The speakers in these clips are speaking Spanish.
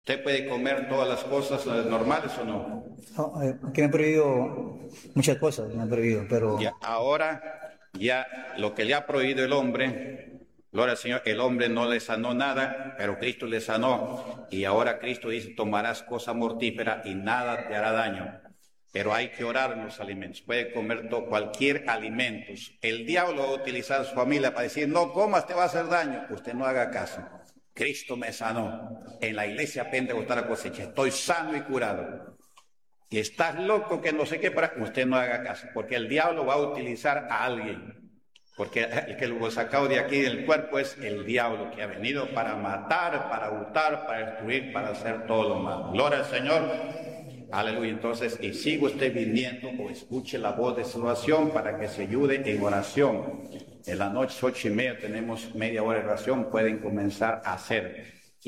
¿Usted puede comer todas las cosas normales o no? No, que me han prohibido muchas cosas, me han prohibido, pero Ya, ahora, ya lo que le ha prohibido el hombre, gloria al Señor, el hombre no le sanó nada, pero Cristo le sanó. Y ahora Cristo dice, tomarás cosa mortífera y nada te hará daño. Pero hay que orar en los alimentos. Puede comer cualquier alimento. El diablo va a utilizar a su familia para decir, no comas, te va a hacer daño. Usted no haga caso. Cristo me sanó. En la iglesia Pentecostal La Cosecha estoy sano y curado. Y estás loco que no sé qué, para usted no haga caso, porque el diablo va a utilizar a alguien. Porque el que lo sacado de aquí del cuerpo es el diablo, que ha venido para matar, para hurtar, para destruir, para hacer todo lo malo. Gloria al Señor. Aleluya. Entonces, y sigue usted viniendo o escuche la voz de salvación para que se ayude en oración. En la noche 8:30 tenemos media hora de oración, pueden comenzar a hacer.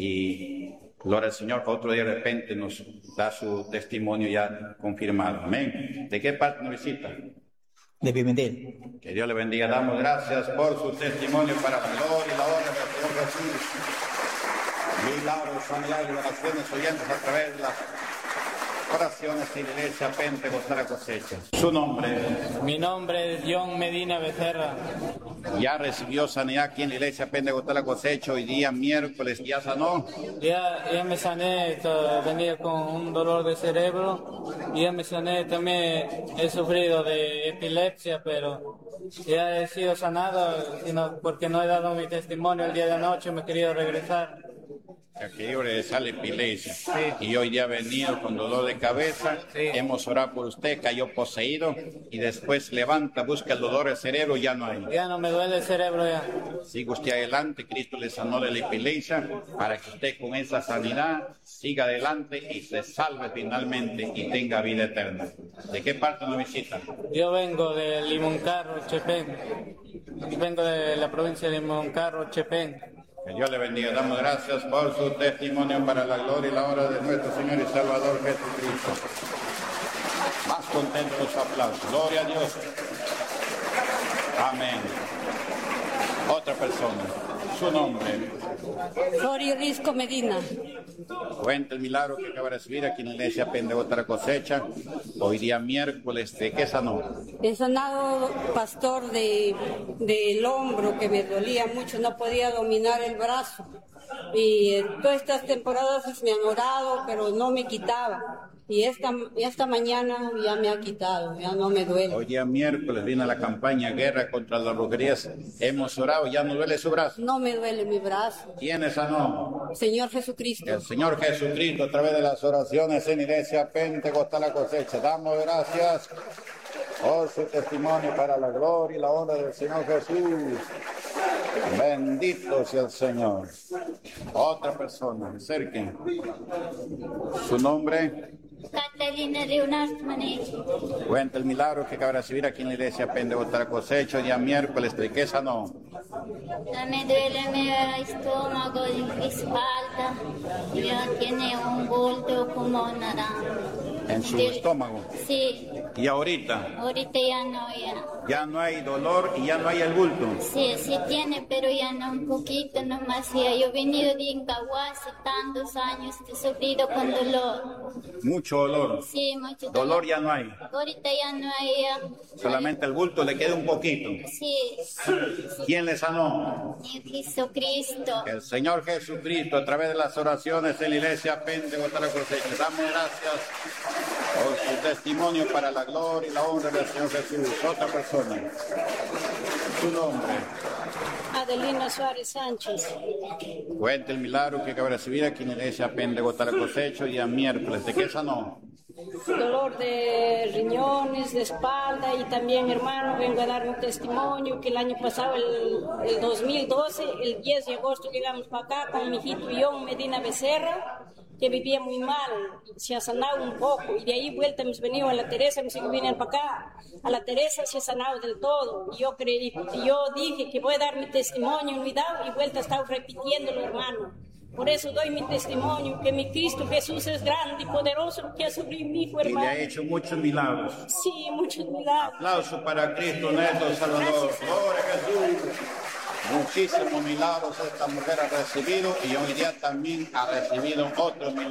Y gloria al Señor, otro día de repente nos da su testimonio ya confirmado. Amén. ¿De qué parte nos visita? de Pimentel. Que Dios le bendiga. Damos gracias por su testimonio para la gloria y la honra del Señor Jesús. Milagros, sanidades y oraciones oyentes a través de las oraciones de la iglesia Pentecostal La Cosecha. Su nombre. Mi nombre es John Medina Becerra. Ya recibió sanidad aquí en la iglesia Pentecostal La Cosecha. Hoy día miércoles ya sanó. Ya me sané, venía con un dolor de cerebro. Ya me sané, también he sufrido de epilepsia, pero ya he sido sanado, sino porque no he dado mi testimonio el día de anoche, me he querido regresar. Que regresar la epilepsia. Sí. Y hoy día ha venido con dolor de cabeza. Sí. Hemos orado por usted, cayó poseído y después levanta, busca el dolor del cerebro, ya no hay. Ya no me duele el cerebro ya. Siga usted adelante, Cristo le sanó de la epilepsia para que usted con esa sanidad siga adelante y se salve finalmente y tenga vida eterna. ¿De qué parte nos visita? Yo vengo de Limoncarro, Chepén. Vengo de la provincia de Limoncarro, Chepén. Que Dios le bendiga. Damos gracias por su testimonio para la gloria y la honra de nuestro Señor y Salvador Jesucristo. Más contentos los aplausos. Gloria a Dios. Amén. Otra persona. Su nombre. Florio Risco Medina. Cuenta el milagro que acaba de recibir aquí en la iglesia Pentecostal La Cosecha. Hoy día miércoles, ¿de qué sanó? He sanado, pastor, del hombro que me dolía mucho, no podía dominar el brazo. Y todas estas temporadas me han orado, pero no me quitaba. Y esta mañana ya me ha quitado, ya no me duele. Hoy día miércoles viene la campaña Guerra contra las Brujerías. Hemos orado, ya no duele su brazo. No me duele mi brazo. ¿Quién sanó? Señor Jesucristo. El Señor Jesucristo, a través de las oraciones en Iglesia Pentecostal La Cosecha. Damos gracias por su testimonio para la gloria y la honra del Señor Jesús. Bendito sea el Señor. Otra persona, acerquen. Su nombre. Catalina Leonardo Manetti. Cuenta el milagro que acaba de recibir aquí en la iglesia Pentecostal La Cosecha, día miércoles. ¿De qué sanó? Me duele mi estómago y mi espalda. Ya tiene un bulto como naranja. ¿En su estómago? Sí. ¿Y ahorita? Ahorita ya no, ya. Ya no hay dolor y ya no hay el bulto. Sí, sí tiene, pero ya no, un poquito nomás. Ya yo he venido de Incahuasi hace tantos años, he sufrido con dolor. Mucho dolor. Sí, mucho dolor. Dolor ya no hay. Ahorita ya no hay. Ya. Solamente el bulto le queda un poquito. Sí. ¿Quién le sanó? Jesucristo. El Señor Jesucristo, a través de las oraciones en la iglesia Pentecostal La Cosecha. Damos gracias por su testimonio para la gloria y la honra del Señor Jesús. Otra persona. Su nombre. Adelina Suárez Sánchez. Cuenta el milagro que acaba de recibir aquí en la iglesia Pentecostal La Cosecha, día miércoles. ¿De qué sanó? Dolor de riñones, de espalda y también, hermano, vengo a dar un testimonio que el año pasado, el 2012, el 10 de agosto llegamos para acá con mi hijito John Medina Becerra, que vivía muy mal, se ha sanado un poco y de ahí vuelta hemos venido a la Teresa, hemos venido para acá, a la Teresa se ha sanado del todo. Yo dije que voy a dar mi testimonio, no he dado y vuelta he estado repitiéndolo, hermano. Por eso doy mi testimonio, que mi Cristo Jesús es grande y poderoso, que ha sobre mi hijo, Y le hermano. ha hecho muchos milagros. Sí, muchos milagros. Aplauso para Cristo nuestro Salvador. Gloria a Jesús. Muchísimos milagros esta mujer ha recibido y hoy día también ha recibido otros milagros.